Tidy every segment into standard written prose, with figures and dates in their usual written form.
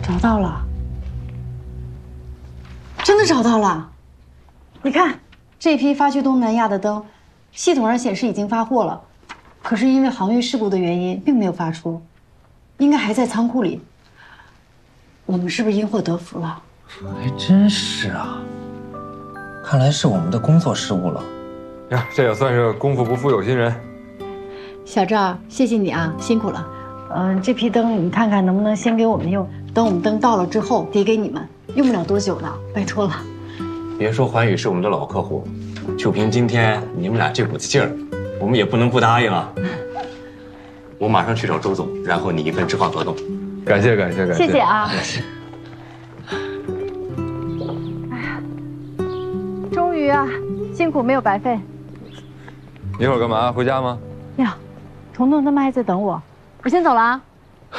找到了，真的找到了！你看，这批发去东南亚的灯，系统上显示已经发货了，可是因为航运事故的原因，并没有发出，应该还在仓库里。我们是不是因祸得福了？ 还真是啊，看来是我们的工作失误了。 呀，这也算是功夫不负有心人。 小赵，谢谢你啊，辛苦了。这批灯你看看能不能先给我们用，等我们灯到了之后抵给你们，用不了多久了，拜托了。 别说环宇是我们的老客户，就凭今天你们俩这股子劲儿，我们也不能不答应啊。我马上去找周总，然后你跟志浩合作。 感谢感谢感谢， 谢谢啊。哎呀，终于啊，辛苦没有白费。 一会儿干嘛？回家吗？ 呀，彤彤他们还在等我，我先走了啊。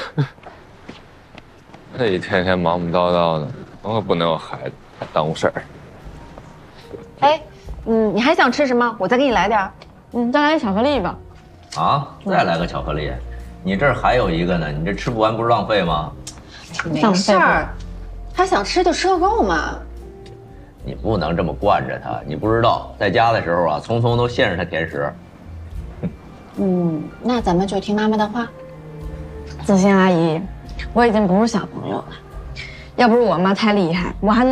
这一天天忙忙叨叨的，我可不能有孩子，还耽误事儿。 哎，你还想吃什么？我再给你来点儿。再来巧克力吧。 啊，再来个巧克力，你这儿还有一个呢，你这吃不完不是浪费吗？ 没事儿，他想吃就吃个够嘛。 你不能这么惯着他，你不知道，在家的时候啊，聪聪都限制他甜食。 那咱们就听妈妈的话。子欣阿姨，我已经不是小朋友了，要不是我妈太厉害，我还能。